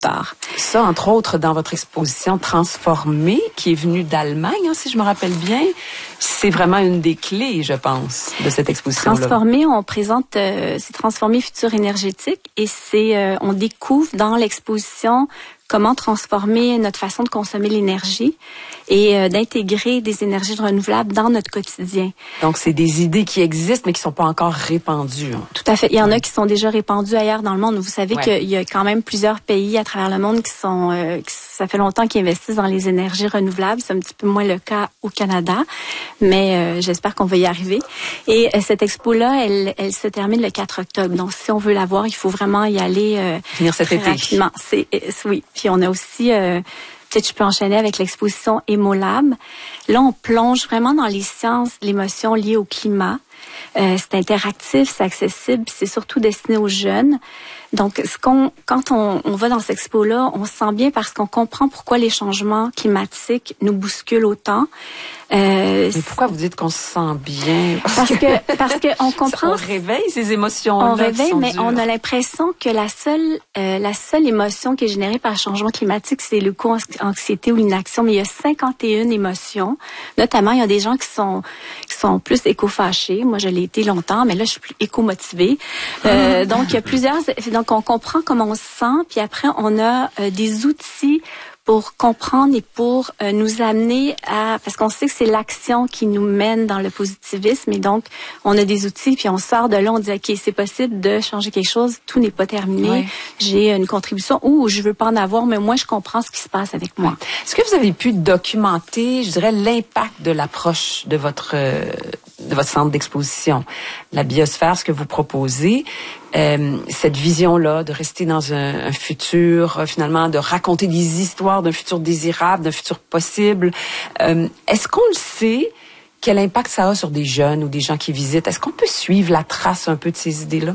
tard. Ça, entre autres, dans votre exposition Transformée, qui est venue d'Allemagne, hein, si je me rappelle bien, c'est vraiment une des clés, je pense, de cette exposition-là. Transformée, on présente, c'est Transformée futur énergétique, et on découvre dans l'exposition comment transformer notre façon de consommer l'énergie et d'intégrer des énergies renouvelables dans notre quotidien. Donc, c'est des idées qui existent, mais qui sont pas encore répandues. Hein. Tout à fait. Il y en a qui sont déjà répandues ailleurs dans le monde. Vous savez qu'il y a quand même plusieurs pays à travers le monde ça fait longtemps qu'ils investissent dans les énergies renouvelables. C'est un petit peu moins le cas au Canada, mais j'espère qu'on va y arriver. Et cette expo-là, elle se termine le 4 octobre. Donc, si on veut la voir, il faut vraiment y aller venir cet été. Rapidement. Oui. Puis on a aussi, peut-être je peux enchaîner avec l'exposition Emolab. Là, on plonge vraiment dans les sciences, l'émotion liée au climat. C'est interactif, c'est accessible, c'est surtout destiné aux jeunes. Donc, quand on va dans cette expo-là, on se sent bien parce qu'on comprend pourquoi les changements climatiques nous bousculent autant. Mais pourquoi vous dites qu'on se sent bien? Parce que on comprend. On réveille ces émotions-là. On réveille, mais on a l'impression que la seule émotion qui est générée par le changement climatique, c'est le coup anxiété ou l'inaction. Mais il y a 51 émotions. Notamment, il y a des gens qui sont plus éco-fâchés. Moi, je l'ai été longtemps, mais là, je suis plus éco-motivée. Donc, il y a plusieurs. Donc, on comprend comment on se sent, puis après, on a des outils pour comprendre et pour nous amener parce qu'on sait que c'est l'action qui nous mène dans le positivisme, et donc on a des outils, puis on sort de là, on dit ok, c'est possible de changer quelque chose, tout n'est pas terminé, oui. J'ai une contribution ou je veux pas en avoir, mais moi je comprends ce qui se passe avec moi. Est-ce que vous avez pu documenter, je dirais, l'impact de l'approche de votre centre d'exposition, la biosphère, ce que vous proposez? Cette vision-là de rester dans un futur, finalement, de raconter des histoires d'un futur désirable, d'un futur possible. Est-ce qu'on le sait, quel impact ça a sur des jeunes ou des gens qui visitent? Est-ce qu'on peut suivre la trace un peu de ces idées-là?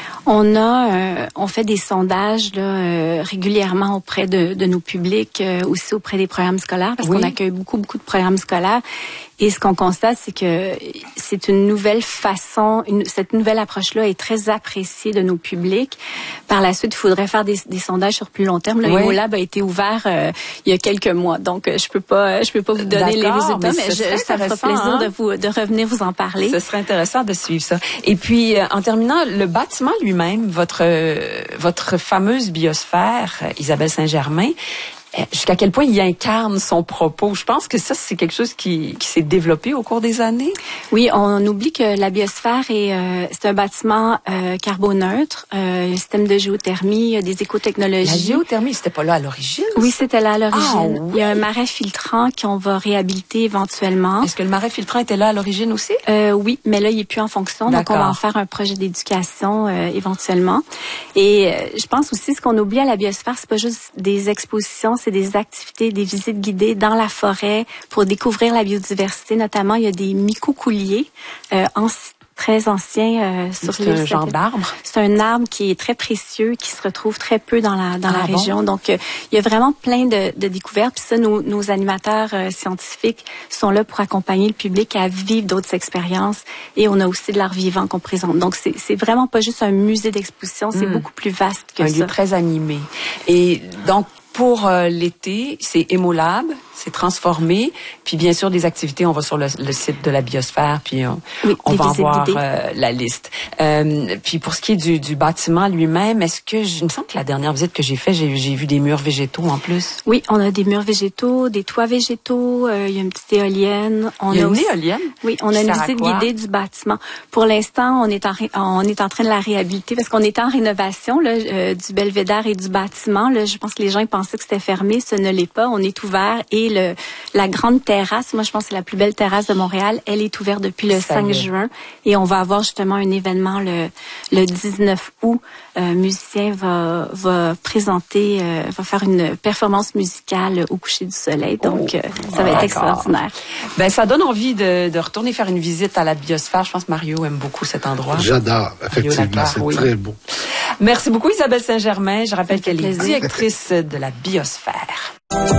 On fait des sondages là, régulièrement auprès de nos publics, aussi auprès des programmes scolaires, parce qu'on accueille beaucoup de programmes scolaires. Et ce qu'on constate, c'est que c'est une nouvelle façon, cette nouvelle approche-là est très appréciée de nos publics. Par la suite, il faudrait faire des sondages sur plus long terme. Le Emolab a été ouvert il y a quelques mois, donc je peux pas vous donner les résultats, mais ça me fera plaisir de revenir vous en parler. Ce serait intéressant de suivre ça. Et puis, en terminant, le bâtiment lui-même, votre fameuse biosphère, Isabelle Saint-Germain, jusqu'à quel point il incarne son propos? Je pense que ça, c'est quelque chose qui s'est développé au cours des années. Oui, on oublie que la biosphère c'est un bâtiment carboneutre, un système de géothermie, il y a des écotechnologies. La géothermie, c'était pas là à l'origine? Oui, c'était là à l'origine. Ah, oui. Il y a un marais filtrant qu'on va réhabiliter éventuellement. Est-ce que le marais filtrant était là à l'origine aussi? Oui, mais là, il est plus en fonction. Donc, on va en faire un projet d'éducation éventuellement. Et je pense aussi, ce qu'on oublie à la biosphère, c'est pas juste des expositions, c'est des activités, des visites guidées dans la forêt pour découvrir la biodiversité. Notamment, il y a des micocouliers très anciens sur l'île. C'est un genre d'arbre? C'est un arbre qui est très précieux, qui se retrouve très peu dans la région. Donc, il y a vraiment plein de découvertes. Puis ça, nos animateurs scientifiques sont là pour accompagner le public à vivre d'autres expériences. Et on a aussi de l'art vivant qu'on présente. Donc, c'est vraiment pas juste un musée d'exposition, c'est beaucoup plus vaste que ça. Un lieu très animé. Et donc, pour l'été, c'est Emolab, c'est Transformé, puis bien sûr des activités, on va sur le site de la biosphère, puis on va en voir la liste. Puis pour ce qui est du bâtiment lui-même, il me semble que la dernière visite que j'ai faite, j'ai vu des murs végétaux en plus. Oui, on a des murs végétaux, des toits végétaux, il y a une petite éolienne. Il y a une éolienne? Oui, on a une visite guidée du bâtiment. Pour l'instant, on est en train de la réhabiliter parce qu'on est en rénovation là, du belvédère et du bâtiment. Là, je pense que les gens pensaient que c'était fermé, ce ne l'est pas. On est ouvert et la grande terrasse, moi je pense que c'est la plus belle terrasse de Montréal, elle est ouverte depuis le 5 juin et on va avoir justement un événement le 19 août. Un musicien va présenter, va faire une performance musicale au coucher du soleil. Donc ça va être extraordinaire. Ben ça donne envie de retourner faire une visite à la biosphère. Je pense que Mario aime beaucoup cet endroit. J'adore, effectivement, c'est très beau. Merci beaucoup Isabelle Saint-Germain. Je rappelle qu'elle est directrice de la biosphère.